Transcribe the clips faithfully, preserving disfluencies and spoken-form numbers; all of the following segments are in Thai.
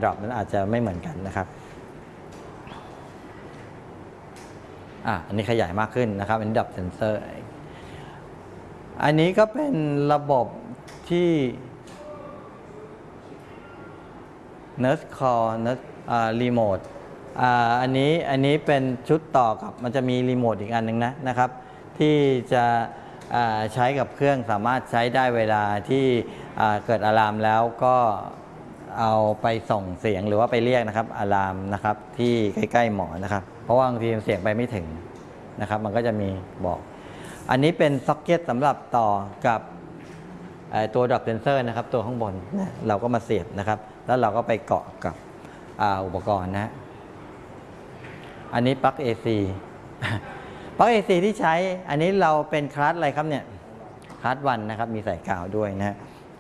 ดรอปนั้นอาจจะไม่เหมือนกันนะครับอ่ะอันนี้ขยายมากขึ้นนะครับอันนี้ดับเซนเซอร์อันนี้ก็เป็นระบบที่ Nurse Call Nurse Remote อ่าอันนี้อันนี้เป็นชุดต่อกับมันจะมีรีโมทอีกอันหนึ่งนะนะครับที่จะใช้กับเครื่องสามารถใช้ได้เวลาที่เกิดอะลามแล้วก็เอาไปส่งเสียงหรือว่าไปเรียกนะครับอะลามนะครับที่ใกล้ๆหมอนะครับเพราะว่าบางทีเสียงไปไม่ถึงนะครับมันก็จะมีบอกอันนี้เป็นซ็อกเก็ตสำหรับต่อกับตัวดรอปเซนเซอร์นะครับตัวข้างบนนะเราก็มาเสียบนะครับแล้วเราก็ไปเกาะกับอุปกรณ์นะอันนี้ปลั๊ก เอ ซี ปลั๊ก เอ ซี ที่ใช้อันนี้เราเป็นคลาสอะไรครับเนี่ยคลาสวันนะครับมีใส่กาวด้วยนะ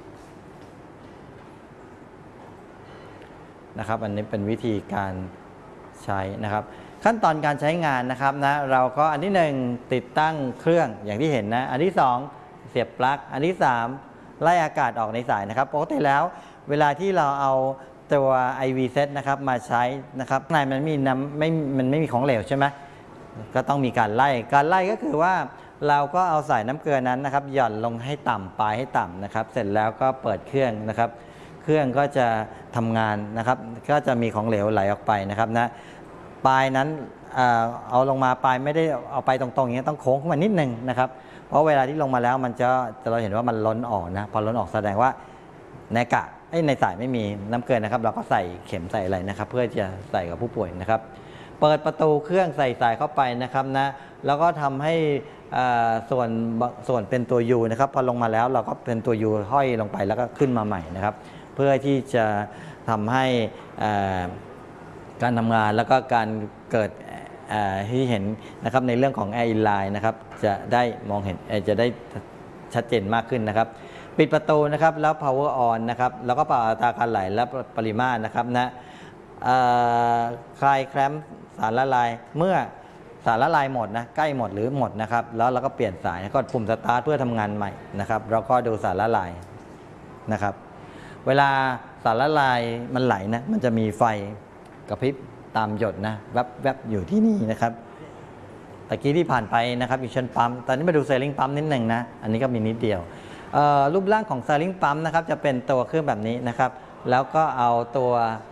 นะครับอันนี้เป็นวิธีการใช้นะครับขั้นตอนการใช้งานนะครับนะเราก็อันที่หนึ่งติดตั้งเครื่องอย่างที่เห็นนะอันที่สองเสียบปลั๊กอันที่สามไล่อากาศออกในสายนะครับปกติแล้วเวลาที่เราเอาตัว ไอ วี Set นะครับมาใช้นะครับข้างในมันมีน้ำไม่มันไม่มีของเหลวใช่ไหมก็ต้องมีการไล่การไล่ก็คือว่าเราก็เอาสายน้ำเกลือนั้นนะครับหย่อนลงให้ต่ำปลายให้ต่ำนะครับเสร็จแล้วก็เปิดเครื่องนะครับเครื่องก็จะทำงานนะครับก็จะมีของเหลวไหลออกไปนะครับนะปลายนั้นเอาลงมาปลายไม่ได้เอาไปตรงๆอย่างนี้ต้องโค้งขึ้นมานิดนึงนะครับเพราะเวลาที่ลงมาแล้วมันจะเราเห็นว่ามันล้นออกนะพอล้นออกแสดงว่าในกะในสายไม่มีน้ำเกลือนะครับเราก็ใส่เข็มใส่อะไรนะครับเพื่อจะใส่กับผู้ป่วยนะครับเปิดประตูเครื่องใส่สายเข้าไปนะครับนะแล้วก็ทำให้ส่วนส่วนเป็นตัว U นะครับพอลงมาแล้วเราก็เป็นตัว U ห้อยลงไปแล้วก็ขึ้นมาใหม่นะครับเพื่อที่จะทำให้การทำงานแล้วก็การเกิดที่เห็นนะครับในเรื่องของ Air Inline นะครับจะได้มองเห็นจะได้ชัดเจนมากขึ้นนะครับปิดประตูนะครับแล้ว power on นะครับแล้วก็ปรับอัตราการไหลและปริมาตรนะครับนะคลายแคลมสารละลายเมื่อสารละลายหมดนะใกล้หมดหรือหมดนะครับแล้วเราก็เปลี่ยนสายกดปุ่มสตาร์ทเพื่อทำงานใหม่นะครับเราก็ดูสารละลายนะครับเวลาสารละลายมันไหลนะมันจะมีไฟกระพริบตามหยดนะแวบๆอยู่ที่นี่นะครับตะกี้ที่ผ่านไปนะครับอีกชั้นปั๊มตอนนี้มาดูเซลลิงปั๊มนิดหนึ่งนะอันนี้ก็มีนิดเดียวรูปร่างของเซลลิงปั๊มนะครับจะเป็นตัวเครื่องแบบนี้นะครับแล้วก็เอาตัว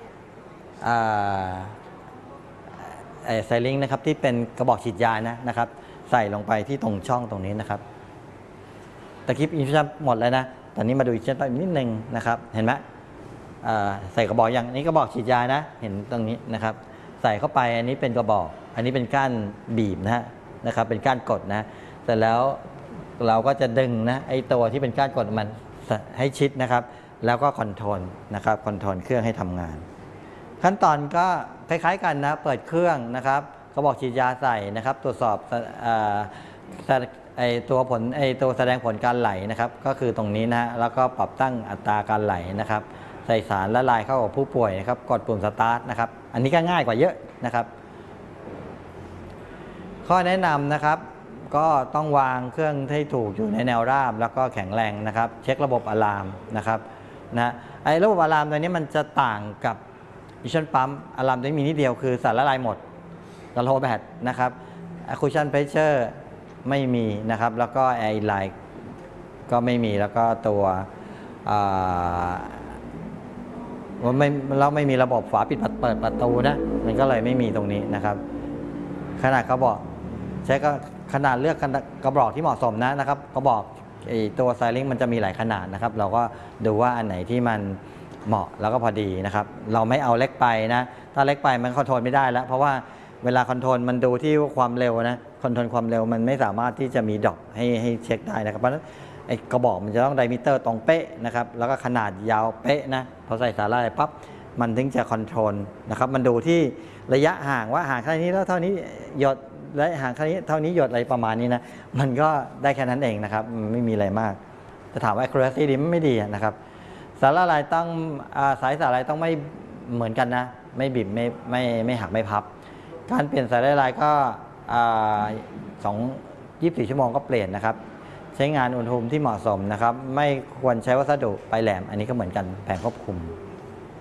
เซลลิงนะครับที่เป็นกระบอกฉีดยานะนะครับใส่ลงไปที่ตรงช่องตรงนี้นะครับตะกี้อีกชั้นหมดแล้วนะตอนนี้มาดูอีกชั้นปั๊มนิดหนึ่งนะครับเห็นไหมใส่กระบอกอย่างนี้กระบอกฉีดยานะเห็นตรงนี้นะครับใส่เข้าไปอันนี้เป็นกระบอกอันนี้เป็นก้านบีบนะนะครับเป็นก้านกดนะเสร็จแล้วเราก็จะดึงนะไอตัวที่เป็นก้านกดมันให้ชิดนะครับแล้วก็คอนโทรลนะครับคอนโทรลเครื่องให้ทำงานขั้นตอนก็คล้ายๆกันนะเปิดเครื่องนะครับกระบอกฉีดยาใส่นะครับตรวจสอบไอตัวผลไอตัวแสดงผลการไหลนะครับก็คือตรงนี้นะแล้วก็ปรับตั้งอัตราการไหลนะครับใส่สารละลายเข้ากับผู้ป่วยนะครับกดปุ่มสตาร์ทนะครับอันนี้ก็ง่ายกว่าเยอะนะครับข้อแนะนำนะครับก็ต้องวางเครื่องให้ถูกอยู่ในแนวราบแล้วก็แข็งแรงนะครับเช็คระบบอะลามนะครับนะไอ้ระบบอะลามตัวนี้มันจะต่างกับอิชันปั๊มอะลามตัวนี้มีนิดเดียวคือสารละลายหมดกระโหลกแบตนะครับอะคูชั่นเพรสเชอร์ไม่มีนะครับแล้วก็แอร์อินไลน์ก็ไม่มีแล้วก็ตัวว่าไม่เราไม่มีระบบฝาปิดเปิดประตูนะมันก็เลยไม่มีตรงนี้นะครับขนาดกระบอกใช้ก็ขนาดเลือกกระบอกที่เหมาะสมนะนะครับกระบอกตัวไซลิงมันจะมีหลายขนาดนะครับเราก็ดูว่าอันไหนที่มันเหมาะแล้วก็พอดีนะครับเราไม่เอาเล็กไปนะถ้าเล็กไปมันคอนโทรลไม่ได้แล้วเพราะว่าเวลาคอนโทรลมันดูที่ความเร็วนะคอนโทรลความเร็วมันไม่สามารถที่จะมีดรอปให้ให้เช็คได้นะครับเพราะฉะนั้นไอ้กระบอกมันจะต้องไดมิเตอร์ตรงเป๊ะนะครับแล้วก็ขนาดยาวเป๊ะนะพอใส่สาระอะไรปั๊บมันถึงจะคอนโทรลนะครับมันดูที่ระยะห่างว่าห่างแค่นี้แล้วเท่านี้หยดและห่างแค่นี้เท่านี้หยดอะไรประมาณนี้นะมันก็ได้แค่นั้นเองนะครับไม่มีอะไรมากจะถามว่า accuracy ดีไม่ดีนะครับสารละลายต้องสายสารละลายต้องไม่เหมือนกันนะไม่บีบไม่ไม่ไม่หักไม่พับการเปลี่ยนสายละลายก็สองยี่สิบสี่ชั่วโมงก็เปลี่ยนนะครับใช้งานอุณหภูมิที่เหมาะสมนะครับไม่ควรใช้วัสดุปลายแหลมอันนี้ก็เหมือนกันแผงควบคุม